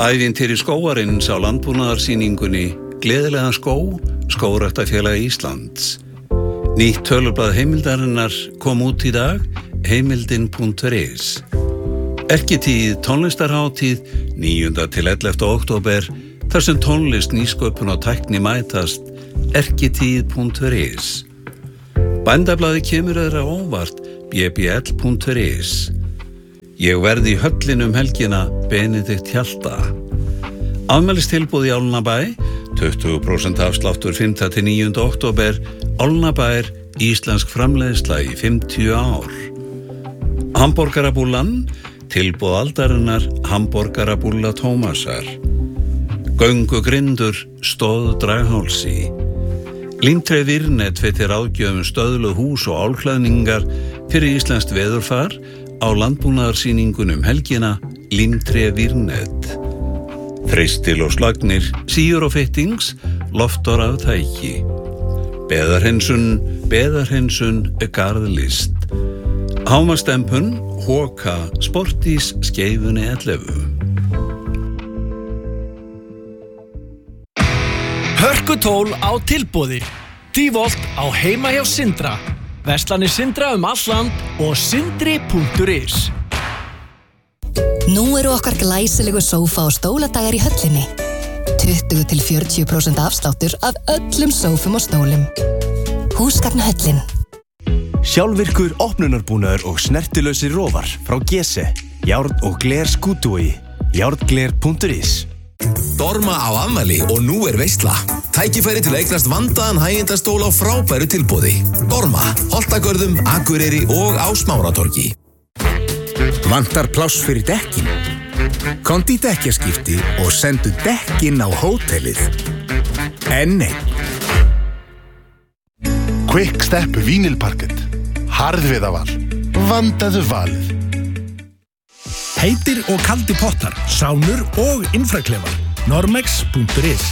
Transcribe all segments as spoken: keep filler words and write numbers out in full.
Ævintýri skógarins á landbúnaðarsýningunni Gleðilegan skó, Skógræktarfélag Íslands. Nýtt tölublað heimildarinnar kom út í dag, heimildin punktur is. Erkitíð tónlistarhátíð níunda til ellefta október, þar sem tónlist, nýsköpun og tækni mætast, erkitíð punktur is. Bændablaðið kemur þeirra óvart, b b l punktur is. Ég verði í höllin um helgina, Benedikt Hjalta. Afmælistilboð í Álnabæ, tuttugu prósent afsláttur fimmta til níunda október, Álnabær, íslensk framleiðsla í fimmtíu ár. Hamborgarabúllan, tilboð aldarinnar, hamborgarabúlla Tómasar. Göngugrindur, stóð Draghálsi. Limtre Virnet veitir ráðgjöf um stöðluð hús og álklæðningar fyrir íslenskt veðurfar á landbúnaðarsýningunum helgina Limtre Virnet. Þreistil og slagnir, síur og fittings, loftor af tæki. Beðarhensun, beðarhensun, garðlist. Hámastempun, Hóka, Sportís, Skeifunni ellefu. Hörkutól á tilboði. Dívolt á heima hjá Sindra. Verslanir Sindra um allt land og sindri punktur is. Nú eru okkar glæsilegu sófa og stóladagar í höllinni. tuttugu til fjörutíu prósent afsláttur af öllum sófum og stólum. Húsgagnahöllin. Sjálfvirkur opnunarbúnaður og snertilausir rófar frá Gese. Járn og gler skútúi. járngler punktur is. Dorma á afmæli og nú er veisla. Tækifæri til að eignast vandaðan hægindastól á frábæru tilboði. Dorma, Holtagörðum, Akureyri og á Smáratorgi. Vantar pláss fyrir dekkin? Komdu í dekkjaskipti og sendu dekkin á hótelið. En nei. Quick Step Vínilparkett. Harðviðaval. Vandaðu valið. Heitir og kaldi pottar, sánur og infraklefar. Normex punktur is.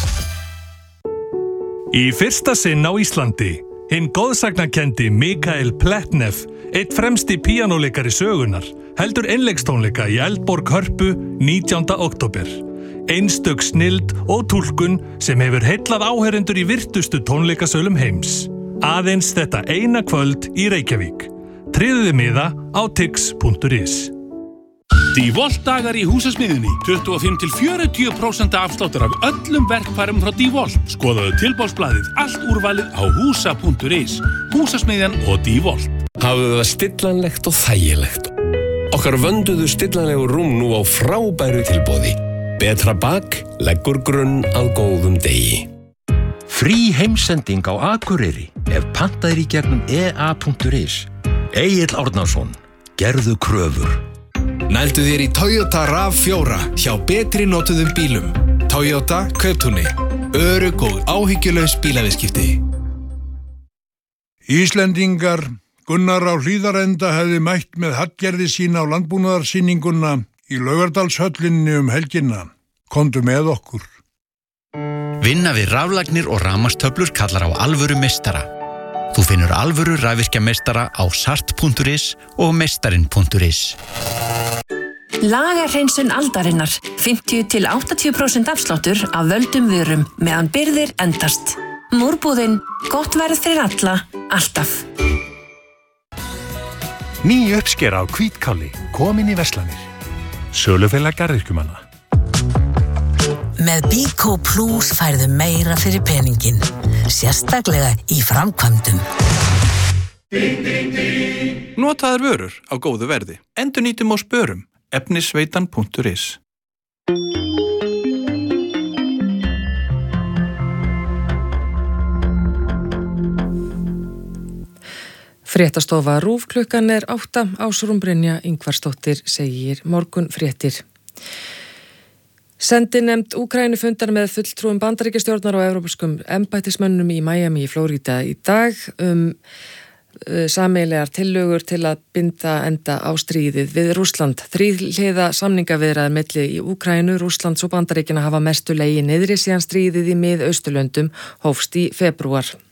Í fyrsta sinn á Íslandi, hinn góðsagnakenndi Mikael Pletnev, eitt fremsti píanóleikari sögunar, heldur einleikstónleika í Eldborg Hörpu nítjánda október. Einstök snilld og túlkun sem hefur heillað áheyrendur í virtustu tónleikasölum heims. Aðeins þetta eina kvöld í Reykjavík. Tryðuði miða á tix punktur is. Dívolt dagar í húsasmiðjunni. tuttugu og fimm til fjörutíu prósent afsláttur af öllum verkfærum frá Dívolt. Skoðaðu tilboðsblaðið allt úrvalið á húsa punktur is. Húsasmiðjan og Dívolt. Hafðu það stillanlegt og þægilegt. Okkar vönduðu stillanlegu rúm nú á frábæru tilboði. Betra bak leggur grunn að góðum degi. Frí heimsending á Akureyri ef pantaðir í gegnum e a punktur is. Egill Árnason, gerðu kröfur. Nældu þér í Toyota RAV fjóra hjá betri notuðum bílum. Toyota Kauptúni. Örugg og áhyggjulaus bílaviðskipti. Íslendingar, Gunnar á Hlíðarenda hefði mætt með Hallgerði sína á landbúnaðarsýninguna í Laugardalshöllinni um helgina. Komdu með okkur. Vinna við raflagnir og rafmagnstöflur kallar á alvöru meistara. Þú finnur alvöru rafvirkjameistara á sart punktur is og meistarinn punktur is. Lagarhreinsun aldarinnar. fimmtíu til áttatíu prósent afsláttur af völdum vörum meðan birgðir endast. Múrbúðin, gott verð fyrir alla, alltaf. Ný uppskera á hvítkáli, komin í verslanir. Sölufélag garðyrkjumanna. Með Bíkó Plus færðu meira fyrir peningin, sérstaklega í framkvæmdum. Notaðar vörur á góðu verði. Endurnýtum og spörum. efnisveitan punktur is. Fréttastofa RÚV klukkan er átta. Ásrún Brynja Ingvarsdóttir segir morgun fréttir. Sendinefnd Úkraínu fundar með fulltrúum Bandaríkjastjórnar og evrópskum embættismönnum í Miami í Flórída í dag um sameiginlegar tillögur til að binda enda á stríðið við Rússland. Þríhliða samningaviðræður milli í Úkraínu, Rússlands og Bandaríkjanna hafa mestu legi niðri síðan stríðið í Mið-Austurlöndum hófst í febrúar.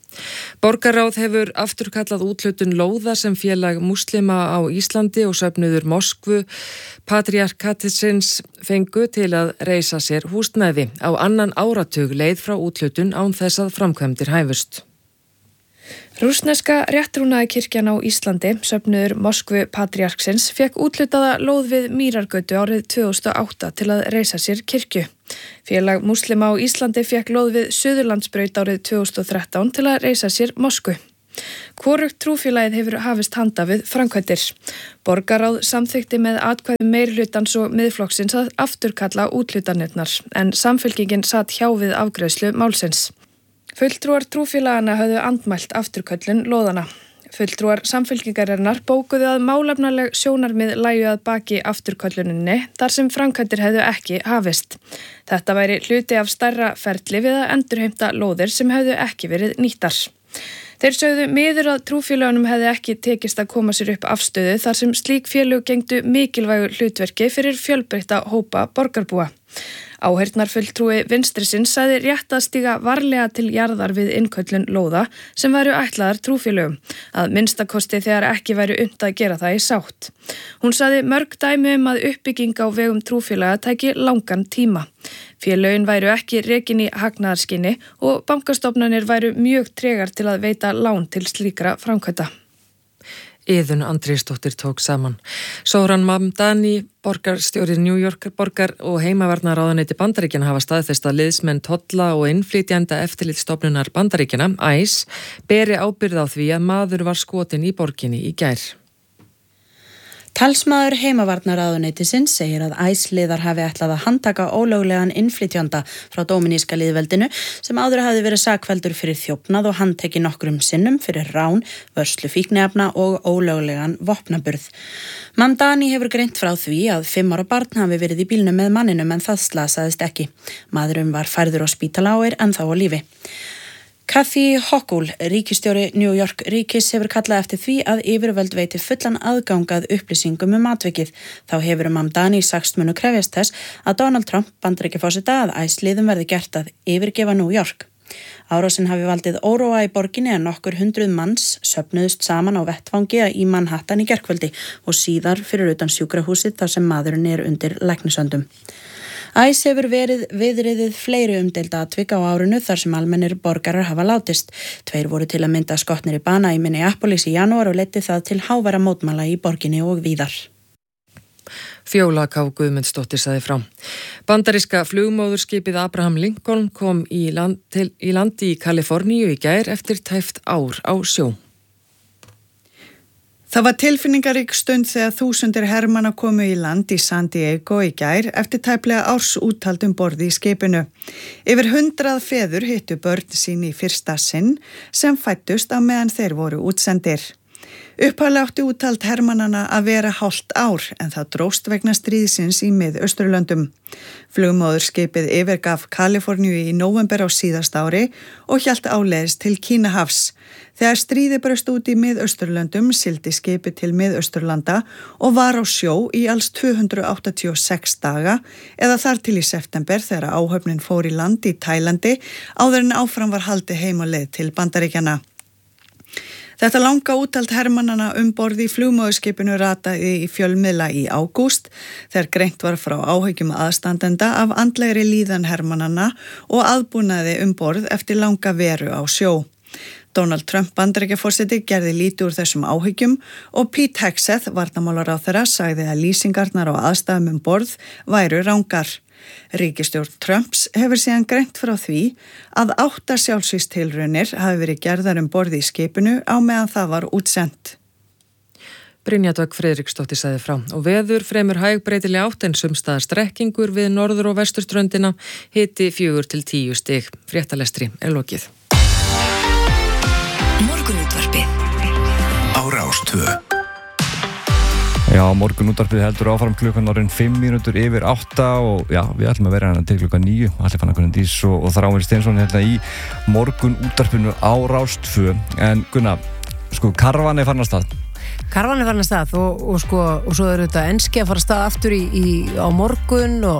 Borgarráð hefur afturkallað úthlutun lóða sem félag múslima á Íslandi og söfnuður Moskvu patriarkatisins fengu til að reisa sér húsnæði. Á annan áratug leið frá úthlutun án þess að framkvæmdir hæfust. Rússneska réttrúnaða kirkjan á Íslandi, söfnuður Moskvu patriarksins, fekk úthlutaða lóð við Mýrargötu árið tvö þúsund og átta til að reisa sér kirkju. Félag múslima á Íslandi fekk lóð við Suðurlandsbraut árið tvö þúsund og þrettán til að reisa sér mosku. Hvorugt trúfélagið hefur hafist handa við framkvæmdir. Borgarráð samþykti með atkvæðum meirihlutans og miðflokksins að afturkalla úthlutanirnar, en Samfylkingin sat hjá við afgreiðslu málsins. Fulltrúar trúfélagana höfðu andmælt afturköllun lóðana. Fulltrúar Samfylkingarinnar bókuðu að málefnaleg sjónarmið lægju að baki afturkölluninni þar sem framkvæmdir hefðu ekki hafist. Þetta væri hluti af stærra ferli við að endurheimta lóðir sem hefðu ekki verið nýttar. Þeir sögðu miður að trúfélagunum hefði ekki tekist að koma sér upp afstöðu þar sem slík félög gengdu mikilvægu hlutverki fyrir fjölbreytta hópa borgarbúa. Áheyrnarfulltrúi vinstrisins sagði rétt að stíga varlega til jarðar við innköllun lóða sem væru ætlaðar trúfélögum, að minnstakosti þegar ekki væru unnt að gera það í sátt. Hún sagði mörg dæmi um að uppbygging á vegum trúfélaga tæki langan tíma. Félögin væru ekki rekin í hagnaðarskyni og bankastofnanir væru mjög tregar til að veita lán til slíkra framkvæmda. Iðun Andrésdóttir tók saman. Zohran Mamdani, borgarstjóri New York borgar og heimavarnaráðuneyti Bandaríkjanna hafa staðfest að liðsmenn tolla og innflytjenda eftirlitsstofnunar Bandaríkjanna, I C E, beri ábyrgð á því að maður var skotin í borginni í gær. Talsmaður heimavarnaráðuneytisins segir að I C E-liðar hafi ætlað að handtaka ólöglegan innflytjanda frá dóminíska liðveldinu sem áður hafi verið sakfelldur fyrir þjófnað og handteki nokkrum sinnum fyrir rán, vörslu fíkniefna og ólöglegan vopnaburð. Mamdani hefur greint frá því að fimm ára barn hafi verið í bílnum með manninum en það slasaðist ekki. Maðurinn var færður á spítala og er ennþá á lífi. Kathy Hochul, ríkisstjóri New York ríkis, hefur kallað eftir því að yfirvöld veiti fullan aðgangað upplýsingum um atvikið. Þá hefur Mamdani sagst munu krefjast þess að Donald Trump Bandaríkjaforseta að I C E-liðum verði gert að yfirgefa New York. Árásin hafi valdið óróa í borginni en nokkur hundruð manns söfnuðust saman á vettvangi í Manhattan í gærkvöldi og síðar fyrir utan sjúkrahúsið þar sem maðurinn er undir læknisöndum. I C E hefur verið viðriðið fleiri umdeilda atvik á árinu þar sem almennir borgarar hafa látist. Tveir voru til að mynda skotnir í bana í Minneapolis í janúar og leiddi það til háværa mótmæla í borginni og víðar. Fjóla K. Guðmundsdóttir sagði frá. Bandaríska flugmóðurskipið Abraham Lincoln kom í, land, til, í landi í Kaliforníu í gær eftir tæpt ár á sjó. Það var tilfinningarík stund þegar þúsundir hermanna komu í land í San Diego í gær eftir tæplega árs úthald um borði í skipinu. Yfir hundrað feður hittu börn sín í fyrsta sinn sem fættust á meðan þeir voru útsendir. Upphaflega átti úthald hermannana að vera hálft ár en það dróst vegna stríðsins í Mið-Austurlöndum. Flugmóðurskipið yfirgaf Kaliforníu í nóvember á síðasta ári og hélt áleiðis til Kínahafs. Þegar stríði braust út í Mið-Austurlöndum sigldi skipið til Mið-Austurlanda og var á sjó í alls tvö hundruð áttatíu og sex daga eða þar til í september þegar áhöfnin fór í land í Tælandi áður en áfram var haldið heim á leið til Bandaríkjanna. Þetta langa úthald hermannana um borð í flugmóðurskipinu rataði í fjölmiðla í ágúst þegar greint var frá áhyggjum aðstandenda af andlegri líðan hermannana og aðbúnaði um borð eftir langa veru á sjó. Donald Trump Bandaríkjaforseti gerði lítið úr þessum áhyggjum og Pete Hegseth, varnarmálaráðherra, sagði að lýsingarnar á aðstæðum um borð væru rangar. Ríkisstjórn Trumps hefur síðan greint frá því að átta sjálfsvígstilraunir hafi verið gerðar um borði í skipinu á meðan það var útsent. Brynja Dögg Friðriksdóttir sagði frá og veður fremur hæg breytileg átt en sumstaðar strekkingur við norður- og vesturströndina, hiti fjögur til tíu stig. Fréttalestri er lokið. Morgunútvarpið á Rás tvö. Já, morgunútvarpið heldur áfram klukkan orðin fimm mínútur yfir átta og já, við ætlum að vera hérna til klukkan níu. Allir fann að Gunnar Dís og, og Þráinn Steinsson hérna í morgunútvarpinu á Rás tvö. En Gunnar, sko, karvan er farin af stað. Karvan er farin af stað og, og sko, og svo er þetta enski að fara af stað aftur í, í, á morgun og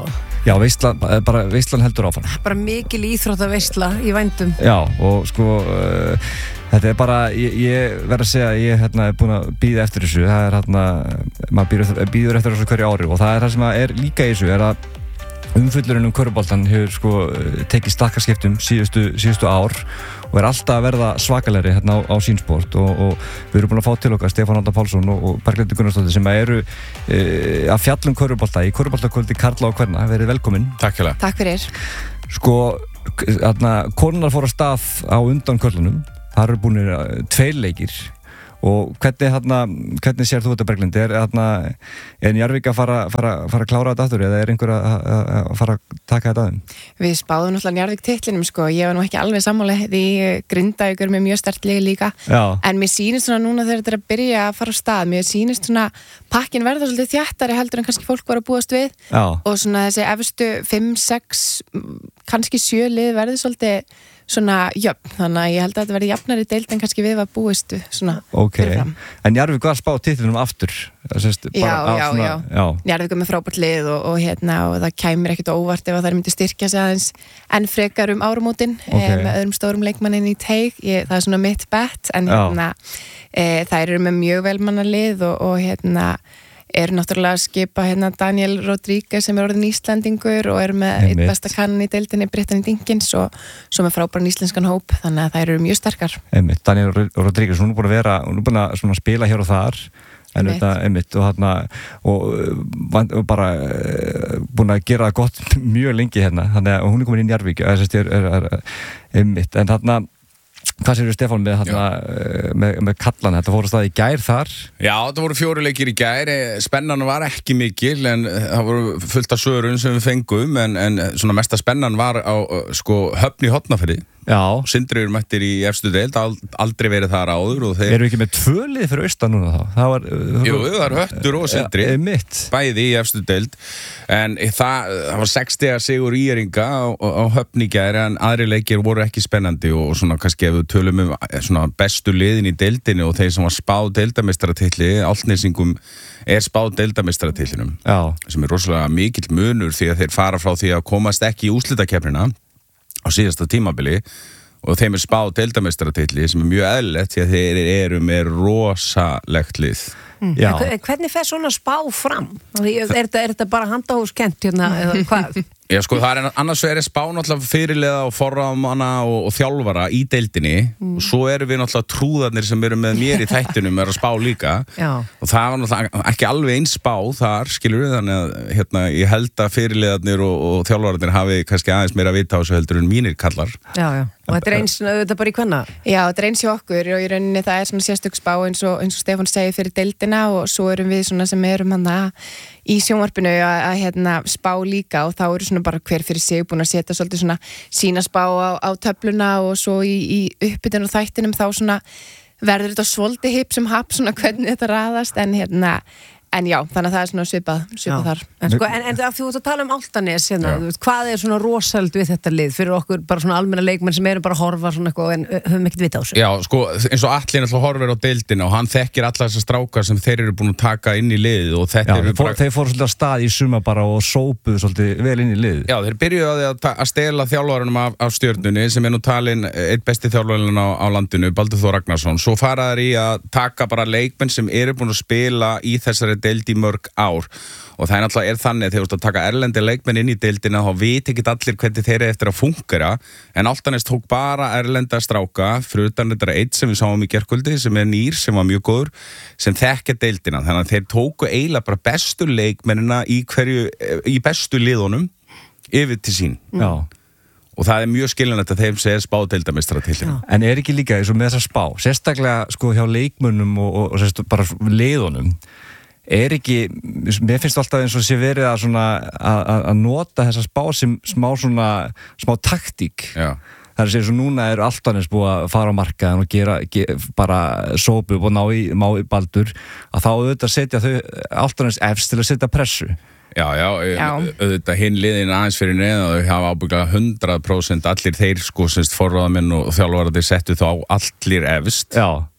Já, veislan, bara veislan heldur áfram. Bara mikil íþróttaveisla í vændum. Já, og sko uh, þetta er bara, ég, ég verð að segja að ég hérna, er búin að bíða eftir þessu. Það er hérna, maður bíður eftir þessu hverju ári og það er það sem er líka í þessu, er að umfyllurinn um körfuboltan hefur sko tekið stakkarskiptum síðustu, síðustu ár og er alltaf að verða svakalegri hérna á, á sínsport og, og við erum búin að fá til okkar Stefán Árna Pálsson og, og Berglindi Gunnarsdóttir sem eru e, að fjallum körfubolta í körfuboltakvöldi Karla og Kvenna. Verið velkomin. Takk hérlega. Takk fyrir. Sko, hérna, konunar fór að stað á undan körlunum. Það eru búinir tveir leikir. Og hvernig, hérna, hvernig sér þú þetta Berglindi? Er, hérna, er Njarðvík að fara, fara, fara að klára þetta aftur eða er einhver að, að, að fara að taka þetta aðeim? Við spáðum náttúrulega Njarðvík titlinum sko, ég var nú ekki alveg sammála því Grindavíkur með mjög sterkt lið líka. Já. En mér sýnist svona núna þegar þetta er að byrja að fara á stað, mér sýnist svona pakkin verða svolítið þjættari heldur en kannski fólk var að búast við. Já. Og svona þessi efstu fimm, sex, kannski sjö lið verði svolítið svona jöfn, þannig að ég held að þetta verði jafnari deild en kannski við var búistu svona okay. Fyrirfram. En Njarðvík var að spá titlinum aftur? Sest, já, já, svona, já, já. Njarðvík er með frábært lið og, og, hérna, og það kæmir ekkert óvart ef það myndi styrkja sig aðeins en frekar um áramótin okay. e, með öðrum stórum leikmannin í teig, ég, það er svona mitt bet en hérna, e, þær eru með mjög velmanna lið og, og hérna er náttúrulega að skipa hérna Daniel Rodríguez sem er orðin Íslandingur og er með eitt besta kannan í deildinni Brittany Dinkins og svo með frábæran íslenskan hóp þannig að þær eru mjög sterkar. Einmitt, Daniel Rodríguez, hún er búin að vera, hún er búin að svona spila hér og þar en þetta, einmitt, og hérna og, og bara búin að gera gott mjög lengi hérna, þannig að hún er komin í Njarðvík, einmitt, en þarna hvað séu Stefán með, hana, með, með kallan, þetta fóru staði í gær þar? Já, þetta voru fjóru leikir í gær, spennan var ekki mikil en það voru fullt af svörun sem við fengum en, en svona mesta spennan var á sko, Höfn í Hornafirði. Já. Sindri eru mættir í efstu deild, aldrei verið þar áður og þeir... Erum við ekki með tvö lið fyrir austan núna þá? Það var... Jú, það er Höttur og Sindri. Ja, mitt. Bæði í efstu deild. En það, það var sextíu sigur íringa á, á Höfn í gær en aðri leikir voru ekki spennandi og svona kannski ef við tölum um svona bestu liðin í deildinni og þeir sem var spáð deildameistaratilli, Álftnesingum er spáð deildameistaratillinum. Já. Sem er rosalega mikill munur því að þeir fara frá því að komast ekki í úrslitakeppnina á síðasta tímabili og þeim er spáð deildameistaratilli sem er mjög eðlilegt því að þeir eru með rosalegt lið. Mm. Hvernig fer svona spá fram? Er þetta, er þetta bara handahúskent hérna eða hvað? Já sko það er annars er spá náttúrulega fyrirliða og forráðamanna og, og þjálfara í deildinni mm. og svo erum við náttúrulega trúðarnir sem eru með mér í þættinum er að spá líka. Já. Og það var náttúrulega ekki alveg eins spá þar skilur við þannig að hérna, ég held að fyrirliðarnir og, og þjálfararnir hafi kannski aðeins meira að vita á þessu heldur en mínir kallar. Já, já. Og þetta er eins, þetta er bara í Kvenna? Já, þetta er eins hjá okkur og í rauninni það er svona sérstök spá eins og, eins og Stefán segir fyrir deildina og svo erum við svona sem erum hana í sjónvarpinu að, að hérna, spá líka og þá eru svona bara hver fyrir sig búin að setja svolítið svona sína spá á, á töfluna og svo í, í uppbytun og þættinum þá svona verður þetta svolítið hip sem hap svona hvernig þetta raðast en hérna En já, þannig að það er svona svipað, svipað þar. En, sko, en, en þú ert að tala um Álftanes, hérna, hvað er svona rosald við þetta lið fyrir okkur bara svona almenna leikmenn sem eru bara að horfa svona eitthvað en höfum ekkert vita á þessu? Já, sko, eins og Atli náttúrulega horfir á deildina og hann þekkir alla þessar strákar sem þeir eru búin að taka inn í liðið og þetta Já, eru bara... Þeir fóru svolítið að stað í suma bara og sópuðu svolítið vel inn í liðið. Já, þeir byrjuðu að, að stela þjálfarunum af, af Stjörnunni sem er nú talin eitt besti þjálfarinn á, á landinu, Baldur Þór Ragnarsson. Svo fara þeir í að taka bara leikmenn sem eru búin að spila í þessari deild í mörg ár og það er náttúrulega er þannig að þegar þú ert að taka erlendi leikmenn inn í deildina þá veit ekki allir hvernig þeir eru eftir að fungera en Álftanes tók bara erlenda stráka fyrir utan þetta eitt sem við sáum í gærkvöldi sem er nýr sem var mjög góður sem þekkja deildina þannig að þeir tóku eiginlega bara bestu leikmennina í hverju í bestu liðunum yfir til sín. Já. Og það er mjög skiljanlegt að þeim segir spá deildameistaratillinum. En er ekki líka eins og með þessa spá, sérstaklega sko hjá leikmönnum og, og, og sérstaklega bara liðunum, er ekki, mér finnst alltaf eins og sé verið að, svona, að, að nota þessa spá sem smá svona, smá taktík. Já. Það er að segja svo núna eru Álftanes búið að fara á markaðan og gera, gera bara sópu og ná í, ná í Baldur, að þá auðvitað setja þau Álftanes efst til að setja pressu. Já, já, já. Auðvitað hinn liðin aðeins fyrir neðan og þau hafa ábygglega hundrað prósent allir þeir sko semst forráðamenn og þjálfarar þeir settu þá allir efst. Já.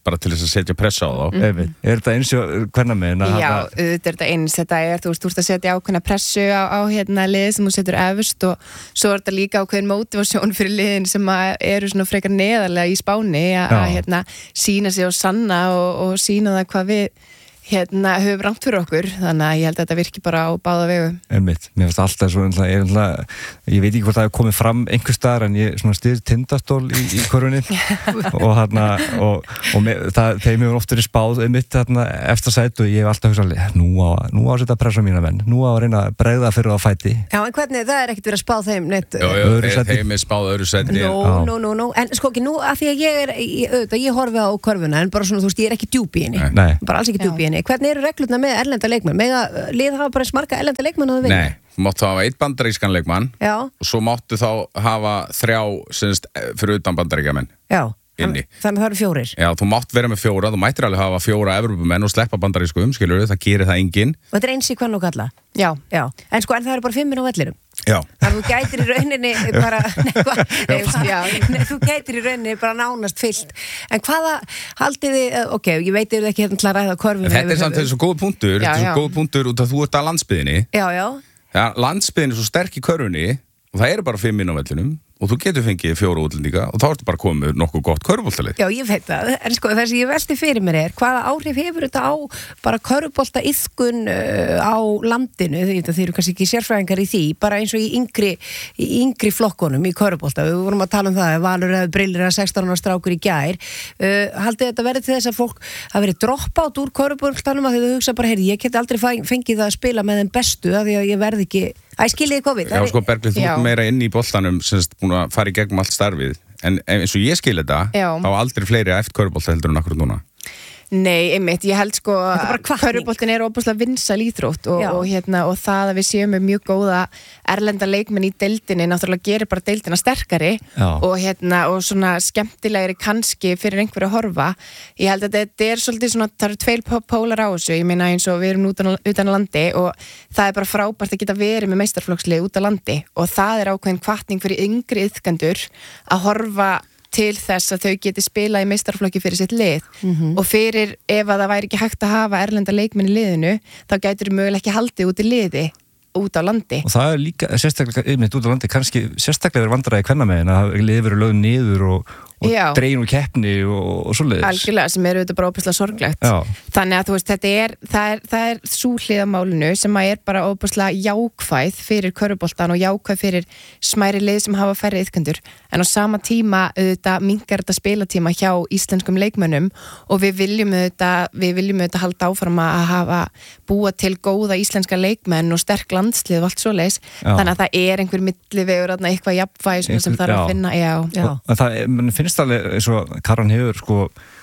bara til þess að setja pressa á þá. Mm. Mm. Er þetta eins og hvernig með? Já, auðvitað er þetta eins, þetta er, þú veist, þú veist að setja ákveðna pressu á, á hérna liði sem þú setur efst og svo er þetta líka ákveðin mótivasjón fyrir liðin sem eru svona frekar neðarlega í spáni að hérna sína sig og sanna og, og sína það hvað við hérna höfum rangt fyrir okkur, þannig að ég held að þetta virki bara á báða vegu. Einmitt, mér finnst alltaf svo, ég, ég, ég veit ekki hvort það hefur komið fram einhver staðar en ég svona styrir Tindastól í, í körfunni og hérna og, og með, það, þeim hefur oft verið spáð einmitt hérna eftir sætt og ég hef alltaf hugsað nú á, nú á að setja pressa á mína menn, nú á að reyna að bregða fyrir á fæti. Já, en hvernig, það er ekkert verið að spáð þeim neitt? Jó, jó, þeim er spáð öðru sæti. Nó, nó, nó, nó, en sko ekki nú að því að ég er, ég, auðvitað, ég horfi á körfuna en bara svona, þú veist, ég er ekki djúp í henni. Nei. Bara alls ekki djúp í henni. Hvernig eru reglurnar með erlenda leikmenn? Mega lið hafa bara smarga erlenda leikmenn og það vinna? Nei, þú máttu hafa eitt bandarískan leikmann Já. Og svo máttu þá hafa þrjá semst, fyrir utan bandaríkjamenn Já, inni. Þannig að það eru fjórir. Já, þú mátt vera með fjóra, þú mættir alveg hafa fjóra Evrópumenn og sleppa bandarískum, skilur við, það gerir það enginn. Og þetta er eins í hvern og kalla? Já. Já. En sko, en það eru bara fimmir á vellirum? Já. Þannig að þú gætir í rauninni bara, nei, hva, nei, já, nei, þú gætir í rauninni bara nánast fyllt. En hvaða haldið þið, ok, ég veit þið ekki hérna til að ræða korfinu. Þetta er samt þessu góð punktur, Já, þetta er já. svo góð punktur út af þú ert að landsbyðinni. Já, já. Ja, landsbyðin er svo sterk í körfunni og það eru bara fimm inn á vellinum og þú getur fengið fjóra útlendinga og þá ertu bara komið nokkuð gott körfuboltalið. Já, ég veit það, en sko það sem ég velti fyrir mér er hvaða áhrif hefur þetta á bara körfubolta iðkun uh, á landinu, þeir eru kannski ekki sérfræðingar í því, bara eins og í yngri í yngri flokkunum í körfubolta, við vorum að tala um það, Valur eða Brillir eða sextán ára strákur í gær, uh, haldið þetta verið til þess að fólk hafi verið droppátt úr körfuboltanum að þau hugsa bara, heyri, ég get aldrei fengið það að spila með þeim bestu að því að ég verð ekki Æ, skiljiði COVID. Já, sko, Berglind, þú ert meira inn í boltanum sem er búin að fara í gegnum allt starfið en eins og ég skil þetta, Já. þá aldrei fleiri eftir körfubolta heldur en akkurat núna. Nei, einmitt, ég held sko að körfuboltinn er óbúslega vinsæl íþrótt og, og, hérna, og það að við séum með mjög góða erlenda leikmenn í deildinni náttúrulega gerir bara deildina sterkari og, hérna, og svona skemmtilegri kannski fyrir einhverju að horfa. Ég held að þetta er svolítið svona, það eru tveil pólar á þessu, ég meina eins og við erum utan, utan landi og það er bara frábært að geta verið með meistarflokkslið út á landi og það er ákveðin hvatning fyrir yngri iðkendur að horfa til þess að þau geti spilað í meistaraflokki fyrir sitt lið Mhm. og fyrir ef að það væri ekki hægt að hafa erlenda leikmenn í liðinu þá gætur þau mögulega ekki haldið út í liði út á landi. Og það er líka sérstaklega, einmitt út á landi, kannski sérstaklega verið vandræði kvennamegin að liðið verið lögð niður og, og Já. dregin úr keppni og, og svoleiðis. Algjörlega, sem eru þetta bara óbúslega sorglegt. Já. Þannig að þú veist, þetta er, það er, það er sú hliðamálinu sem að er bara óbúslega jákvæð fyrir körfuboltan og jákvæð fyrir smæri lið sem hafa færri iðkendur. En á sama tíma auðvitað mingar þetta spilatíma hjá íslenskum leikmönnum og við viljum auðvitað, við viljum auðvitað halda áfram að hafa búa til góða íslenska leikmenn og sterk landslið og allt svoleiðis. Já. Þannig að það er einhver millivegur, eitthvað jafnvægi sem, sem þarf að finna. Já. Já. Og, en það, mann finnst alveg eins og Karan hefur sko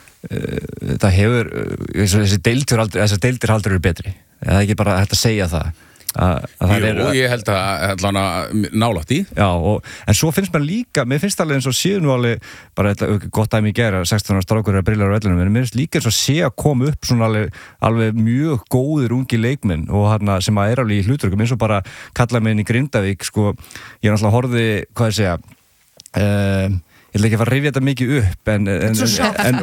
uh, það hefur uh, þessi deildir aldrei, þessar deildir aldrei eru betri. Það er ekki bara hægt að segja það. Að, að Jú, er, ég held að allan að nálægt í. Já, og, en svo finnst mér líka, mér finnst alveg eins og séu nú alveg, bara þetta gott dæmi í gera, sextán ára strákur er brillar á ellinu, en mér finnst líka eins og sé að koma upp svona alveg, alveg mjög góðir ungi leikmenn og hana sem að er alveg í hlutverkum, eins og bara kalla mig inn í Grindavík, sko, ég er náttúrulega horfði, hvað ég segja, um, ég vil ekki fara að rifja þetta mikið upp en, en, en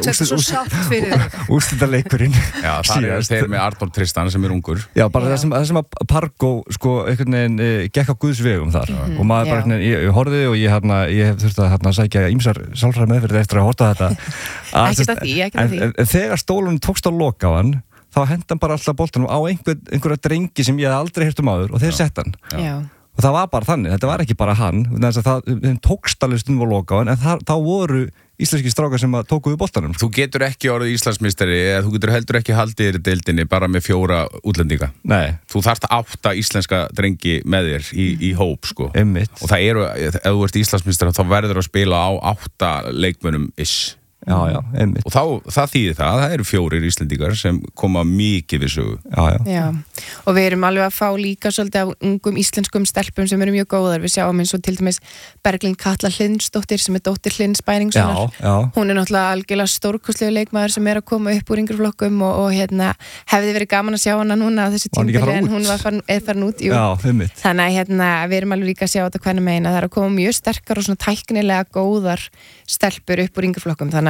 úrslitaleikurinn Já, það er þeir með Arnór Tristan sem er ungur. Já, bara það sem, það sem að Pargo sko, einhvern veginn e, gekk á Guðs vegum þar mm, og maður bara, ég, ég horfði og ég, hérna, ég hef þurft að hérna, sækja ímsar sálfræði meðferð eftir að horta þetta Ekkert að því, ekkert að því en, en þegar stólunum tókst á loka á hann þá hendan bara alltaf boltanum á einhver, einhverja drengi sem ég hef aldrei heyrt um áður og þeir sett hann Já. Og það var bara þannig, þetta var ekki bara hann, þess að það, þeim tókst alveg stundum á loka á hann, en það, þá voru íslenski strákar sem að tóku við boltanum. Þú getur ekki orðið Íslandsmeistari eða þú getur heldur ekki haldið þér í deildinni bara með fjóra útlendinga. Nei. Þú þarft átta íslenska drengi með þér í, í hóp, sko. Einmitt. Og það eru, ef þú ert Íslandsmeistari þá verður að spila á átta leikmönnum ish. Já, já, einmitt. Og þá, það þýðir það, það eru fjórir Íslendingar sem koma mikið við sögu. Já, já. Já, og við erum alveg að fá líka svolítið af ungum íslenskum stelpum sem eru mjög góðar. Við sjáum eins og til dæmis Berglind Katla Hlynsdóttir sem er dóttir Hlyns Bæningssonar. Já, já. Hún er náttúrulega algjörlega stórkostlegu leikmaður sem er að koma upp úr yngri flokkum og, og hérna, hefði verið gaman að sjá hana núna á þessu tímabili en hún var farin, er farin út. Jú. Já, einmitt. Þannig að hérna, við erum alveg líka að sjá þetta hvernig meina. Það er að koma mjög sterkar og svona tæknilega góðar stelpur upp úr yngri flokkum. Þannig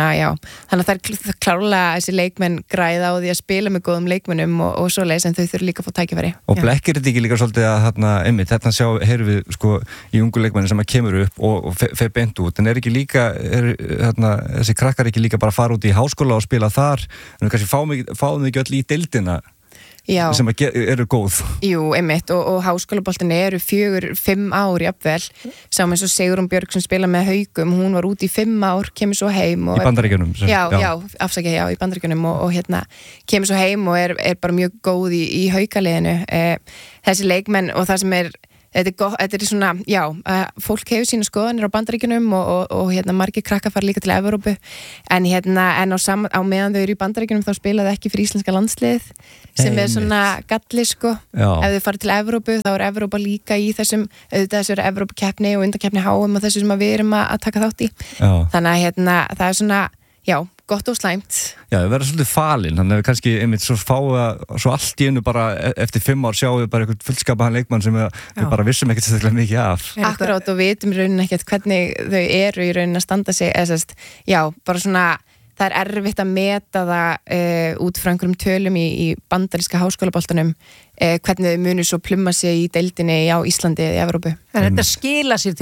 hérna, já, þannig að það er klárlega þessi leikmenn græða á því að spila með góðum leikmennum og, og svoleiðis en þau þurfa líka að fá tækifæri. Og blekkir þetta ekki líka svolítið að þarna, einmitt, þarna sjá, heyrum við sko í ungu leikmennin sem að kemur upp og, og fer beint út, en er ekki líka, er, þarna, þessi krakkar ekki líka bara fara út í háskóla og spila þar, en kannski fáum við ekki öll í deildina Já. sem að eru góð. Jú, einmitt, og, og háskólaboltinni eru fjögur, fimm ár jafnvel, saman eins og Sigrún Björg sem spila með Haugum, hún var út í fimm ár, kemur svo heim og í Bandaríkjunum sem, já, já, afsakið, já, í Bandaríkjunum og, og hérna, kemur svo heim og er, er bara mjög góð í, í Haukaliðinu eh, þessi leikmenn og það sem er Þetta er, gott, þetta er svona, já, fólk hefur sína skoðanir á Bandaríkjunum og, og, og hérna margir krakkar fara líka til Evrópu en hérna, en á, sam, á meðan þau eru í Bandaríkjunum þá spila þau ekki fyrir íslenska landslið sem er svona galli, sko já. Ef þau fara til Evrópu, þá er Evrópa líka í þessum, auðvitað þessu er Evrópukeppni og undankeppni H M og þessu sem við erum að, að taka þátt í já. Þannig að hérna, það er svona já, gott og slæmt. Já, við verðum svolítið falin, þannig að við kannski einmitt svo fáum að, svo allt í einu bara eftir fimm ár sjáum við bara eitthvað fullskapaðan leikmann sem við, við bara vissum ekkert sérstaklega mikið af. Akkurát og vitum í rauninni ekkert hvernig þau eru í rauninni að standa sig, eða sérst, já, bara svona, það er erfitt að meta það uh, út frá einhverjum tölum í, í bandaríska háskólaboltanum uh, hvernig þau munir svo plumma sig í deildinni á Íslandi eða í Evrópu. En þetta skila sér